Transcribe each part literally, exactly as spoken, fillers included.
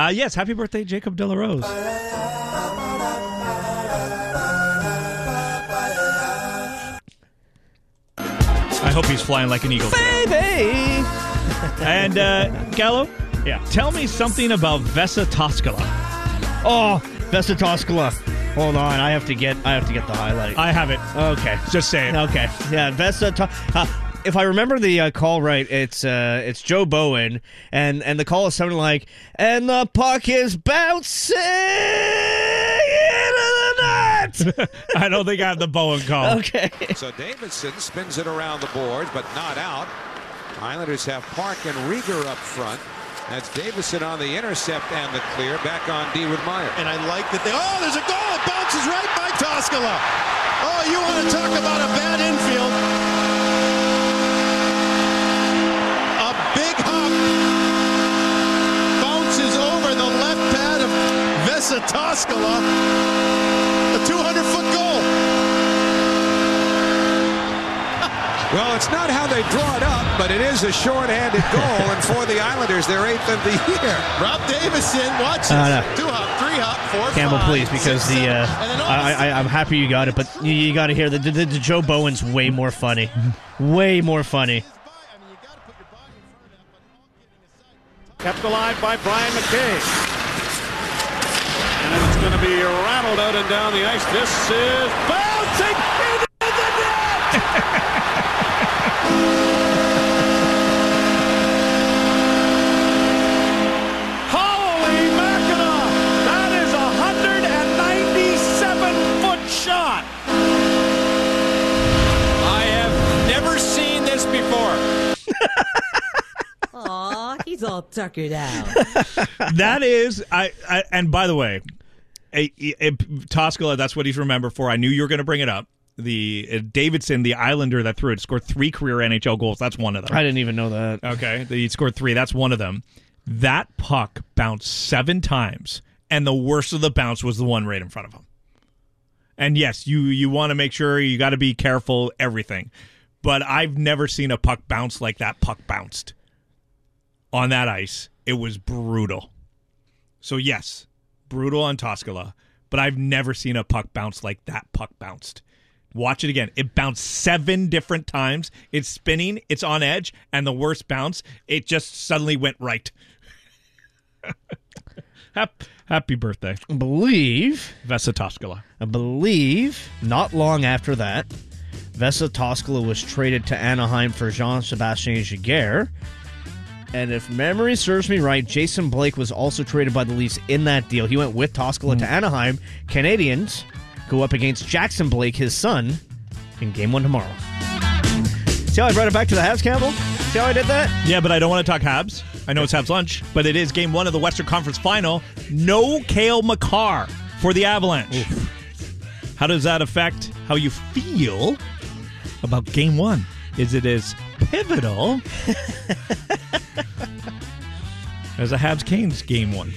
Uh, yes, happy birthday, Jacob De La Rose. I hope he's flying like an eagle. Baby! And, uh, Gallo? Yeah. Tell me something about Vesa Toskala. Oh, Vesa Toskala. Hold on, I have to get I have to get the highlight. I have it. Okay. Just say it. Okay. Yeah, Vesa to- uh, if I remember the uh, call right, it's uh, it's Joe Bowen, and, and the call is something like, and the puck is bouncing into the net. I don't think I have the Bowen call. Okay. So Davidson spins it around the boards, but not out. Islanders have Park and Rieger up front. That's Davison on the intercept and the clear. Back on D with Meyer. And I like that they... Oh, there's a goal! It bounces right by Toskala. Oh, you want to talk about a bad infield. A big hop bounces over the left pad of Vesa Toskala. A two hundred foot goal. Well, it's not how they draw it up, but it is a short-handed goal, and for the Islanders, their eighth of the year. Rob Davison, watch this. Uh, no. Two hop, three hop, four, Campbell, five, please, because six, the uh, seven, and then I, I, I'm happy you got it, but you, you got to hear the, the, the Joe Bowen's way more funny, way more funny. Kept alive by Brian McKay. And it's going to be rattled out and down the ice. This is bouncing into the net! Holy Mackinac! That is a one hundred ninety-seven foot shot! I have never seen this before. Aw, he's all tuckered out. That is, I, I and by the way, a, a, a, Toskala, that's what he's remembered for. I knew you were going to bring it up. The uh, Davidson, the Islander that threw it, scored three career N H L goals. That's one of them. I didn't even know that. Okay, he scored three. That's one of them. That puck bounced seven times, and the worst of the bounce was the one right in front of him. And yes, you you want to make sure you got to be careful, everything. But I've never seen a puck bounce like that puck bounced on that ice. It was brutal. So yes, brutal on Toskala, but I've never seen a puck bounce like that puck bounced. Watch it again. It bounced seven different times. It's spinning. It's on edge. And the worst bounce, it just suddenly went right. happy, happy birthday. I believe, Vesa Toskala. I believe, not long after that, Vesa Toskala was traded to Anaheim for Jean-Sebastien Giguère. And if memory serves me right, Jason Blake was also traded by the Leafs in that deal. He went with Toskala mm. to Anaheim. Canadians go up against Jackson Blake, his son, in game one tomorrow. See how I brought it back to the Habs, Campbell? See how I did that? Yeah, but I don't want to talk Habs. I know it's Habs lunch, but it is game one of the Western Conference Final. No Cale Makar for the Avalanche. Oof. How does that affect how you feel about game one? Is it as pivotal as a Habs-Canes game one?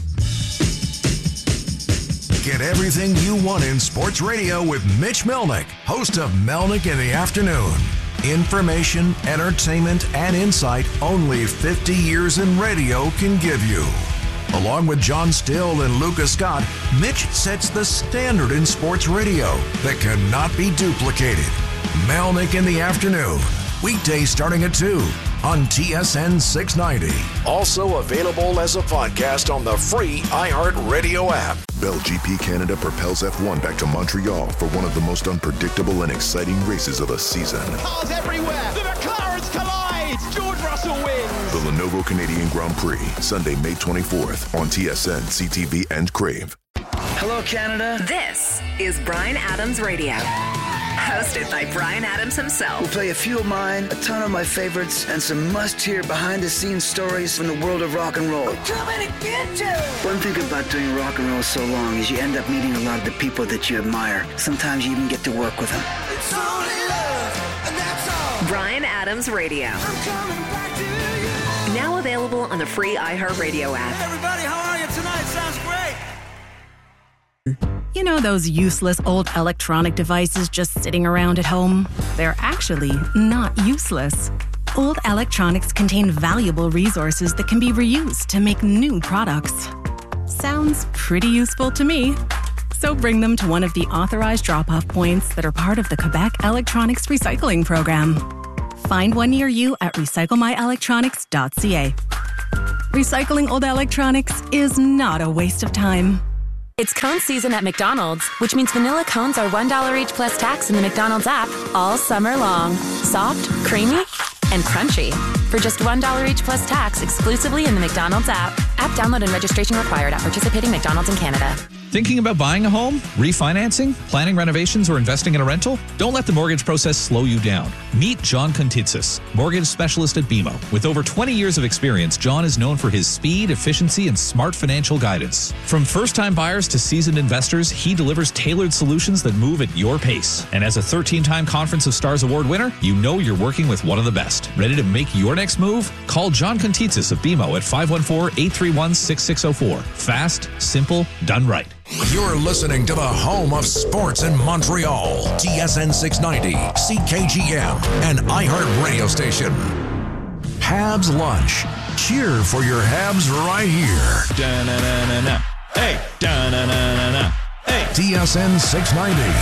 Get everything you want in sports radio with Mitch Melnick, host of Melnick in the Afternoon. Information, entertainment, and insight only fifty years in radio can give you. Along with John Still and Lucas Scott, Mitch sets the standard in sports radio that cannot be duplicated. Melnick in the Afternoon, weekdays starting at two on T S N six ninety. Also available as a podcast on the free iHeartRadio app. Bell G P Canada propels F one back to Montreal for one of the most unpredictable and exciting races of the season. Cars everywhere. The McLarens collide. George Russell wins. The Lenovo Canadian Grand Prix, Sunday, May twenty-fourth on T S N, C T V, and Crave. Hello, Canada. This is Bryan Adams Radio. Hosted by Bryan Adams himself. We'll play a few of mine, a ton of my favorites, and some must-hear behind-the-scenes stories from the world of rock and roll. I'm coming to get you. One thing about doing rock and roll so long is you end up meeting a lot of the people that you admire. Sometimes you even get to work with them. It's only love, and that's all. Bryan Adams Radio. I'm coming back to you. Now available on the free iHeartRadio app. Hey everybody, how are you tonight? Sounds great. You know those useless old electronic devices just sitting around at home? They're actually not useless. Old electronics contain valuable resources that can be reused to make new products. Sounds pretty useful to me. So bring them to one of the authorized drop-off points that are part of the Quebec Electronics Recycling Program. Find one near you at recycle my electronics dot c a. Recycling old electronics is not a waste of time. It's cone season at McDonald's, which means vanilla cones are one dollar each plus tax in the McDonald's app all summer long. Soft, creamy, and crunchy. For just one dollar each plus tax exclusively in the McDonald's app. App download and registration required at participating McDonald's in Canada. Thinking about buying a home, refinancing, planning renovations, or investing in a rental? Don't let the mortgage process slow you down. Meet John Contitsis, mortgage specialist at B M O. With over twenty years of experience, John is known for his speed, efficiency, and smart financial guidance. From first-time buyers to seasoned investors, he delivers tailored solutions that move at your pace. And as a thirteen-time Conference of Stars Award winner, you know you're working with one of the best. Ready to make your next move? Call John Contitsis of B M O at five one four, eight three one, six six zero four. Fast, simple, done right. You're listening to the home of sports in Montreal. T S N six ninety, C K G M, and iHeart Radio Station. Habs Lunch. Cheer for your Habs right here. Da-na-na-na-na. Hey, da-na-na-na-na. Hey. T S N six ninety.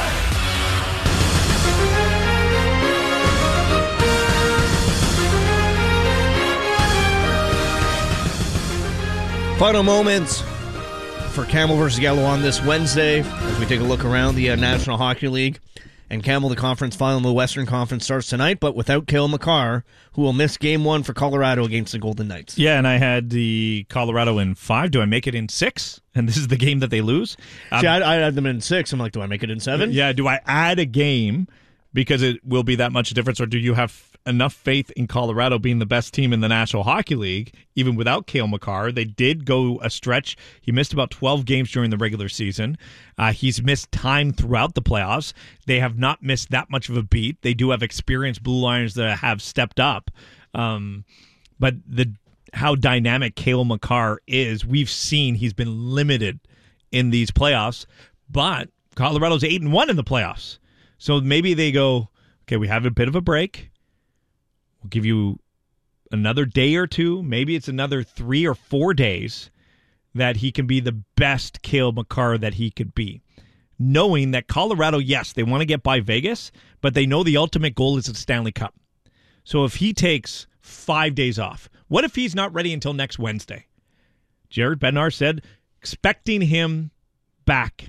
Final moments for Campbell versus Gallo on this Wednesday as we take a look around the uh, National Hockey League. And Campbell, the conference final in the Western Conference starts tonight, but without Cale Makar, who will miss game one for Colorado against the Golden Knights. Yeah, and I had the Colorado in five. Do I make it in six? And this is the game that they lose? Um, See, I, I had them in six. I'm like, do I make it in seven? Yeah, do I add a game because it will be that much difference, or do you have enough faith in Colorado being the best team in the National Hockey League, even without Cale Makar? They did go a stretch. He missed about twelve games during the regular season. Uh, he's missed time throughout the playoffs. They have not missed that much of a beat. They do have experienced Blue Liners that have stepped up. Um, but the how dynamic Cale Makar is, we've seen he's been limited in these playoffs. But Colorado's eight and one in the playoffs. So maybe they go, okay, we have a bit of a break. We'll give you another day or two. Maybe it's another three or four days that he can be the best Cale Makar that he could be. Knowing that Colorado, yes, they want to get by Vegas, but they know the ultimate goal is the Stanley Cup. So if he takes five days off, what if he's not ready until next Wednesday? Jared Bednar said, expecting him back.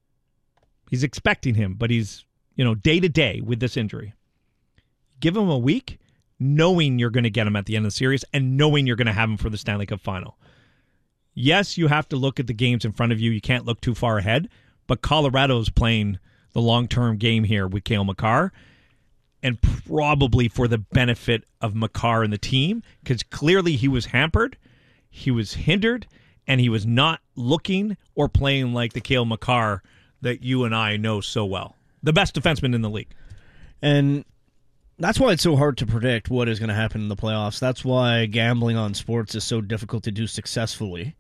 He's expecting him, but he's, you know, day to day with this injury. Give him a week, knowing you're going to get him at the end of the series and knowing you're going to have him for the Stanley Cup final. Yes, you have to look at the games in front of you. You can't look too far ahead, but Colorado's playing the long-term game here with Cale Makar, and probably for the benefit of Makar and the team, because clearly he was hampered, he was hindered, and he was not looking or playing like the Cale Makar that you and I know so well. The best defenseman in the league. And that's why it's so hard to predict what is going to happen in the playoffs. That's why gambling on sports is so difficult to do successfully.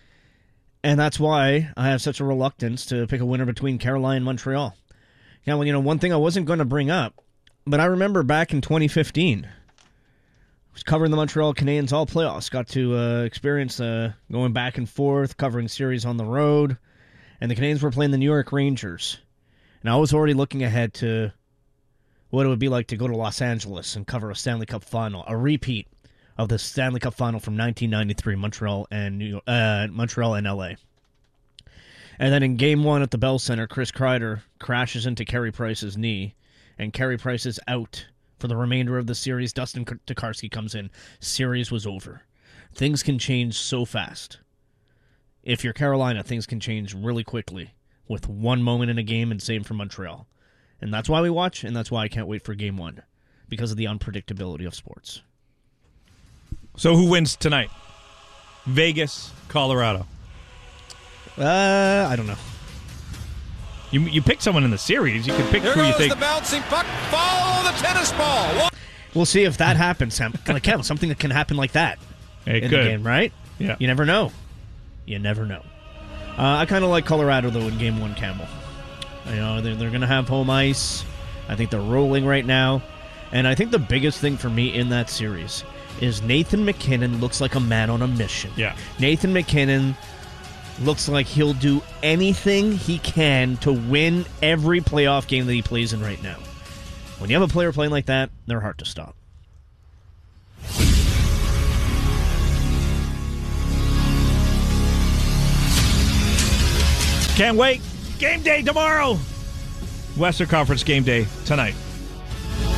And that's why I have such a reluctance to pick a winner between Carolina and Montreal. Now, well, you know, one thing I wasn't going to bring up, but I remember back in twenty fifteen, I was covering the Montreal Canadiens all playoffs, got to uh, experience uh, going back and forth, covering series on the road, and the Canadiens were playing the New York Rangers. And I was already looking ahead to what it would be like to go to Los Angeles and cover a Stanley Cup final, a repeat of the Stanley Cup final from nineteen ninety-three, Montreal and New York, uh, Montreal and L A. And then in Game One at the Bell Center, Chris Kreider crashes into Carey Price's knee, and Carey Price is out for the remainder of the series. Dustin Tokarski comes in. Series was over. Things can change so fast. If you're Carolina, things can change really quickly with one moment in a game, and same for Montreal. And that's why we watch, and that's why I can't wait for Game One, because of the unpredictability of sports. So who wins tonight? Vegas, Colorado. Uh, I don't know. You you pick someone in the series. You can pick Here who you goes think. the bouncing puck. Follow the tennis ball. What? We'll see if that happens, Sam. Like, Kevin, something that can happen like that It in could. the game, right? Yeah. You never know. You never know. Uh, I kind of like Colorado, though, in Game One, Campbell. You know, they're, they're going to have home ice. I think they're rolling right now. And I think the biggest thing for me in that series is Nathan MacKinnon looks like a man on a mission. Yeah. Nathan MacKinnon looks like he'll do anything he can to win every playoff game that he plays in right now. When you have a player playing like that, they're hard to stop. Can't wait. Game day tomorrow. Western Conference game day tonight.